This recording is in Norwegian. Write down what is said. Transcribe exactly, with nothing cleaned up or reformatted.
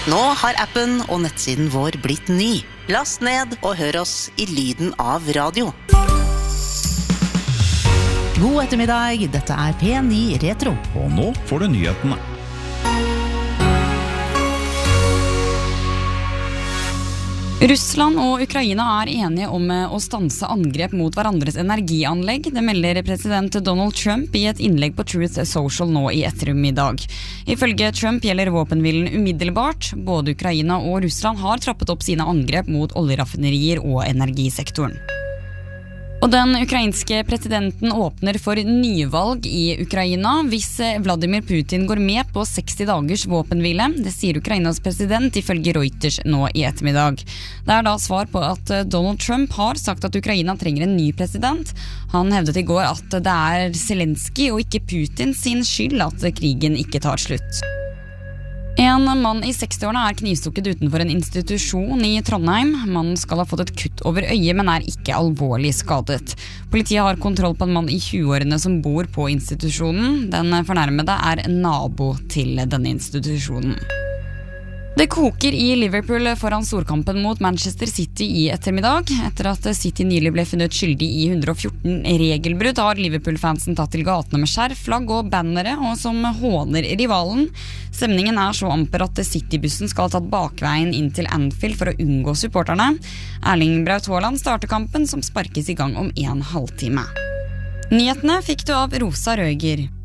Nå har appen og nettsiden vår blitt ny. Last ned og hør oss i lyden av radio. God ettermiddag, dette er P ni Retro. Og nå får du nyhetene. Russland og Ukraina er enige om å stanse angrep mot hverandres energianlegg. Det melder president Donald Trump i et innlegg på Truth Social nå i ettermiddag. Ifølge Trump gjelder våpenhvilen umiddelbart. Både Ukraina og Russland har trappet opp sine angrep mot oljeraffinerier og energisektoren. Og den ukrainske presidenten åpner for nyvalg i Ukraina hvis Vladimir Putin går med på seksti dagers våpenhvile. Det sier Ukrainas president ifølge Reuters nå i ettermiddag. Det er da svar på at Donald Trump har sagt at Ukraina trenger en ny president. Han hevdet i går at det er Zelensky og ikke Putin sin skyld at krigen ikke tar slutt. En mann i sekstiårene er knivstukket utenfor en institusjon i Trondheim. Mannen skal ha fått et kutt over øyet, men er ikke alvorlig skadet. Politiet har kontroll på en mann i tjueårene som bor på institusjonen. Den fornærmede er nabo til denne institusjonen. Det koker i Liverpool foran storkampen mot Manchester City i ettermiddag. Etter at City nylig ble funnet skyldig i hundre og fjorten regelbrudd, har Liverpool-fansen tatt til gatene med skjerf, flagg og bannere, og som håner rivalen. Stemningen er så amper at City-bussen skal ha tatt bakveien inn til Anfield for å unngå supporterne. Erling Braut Haaland starter kampen, som sparkes i gang om en halvtime. Nyhetene fikk du av Rosa Røger.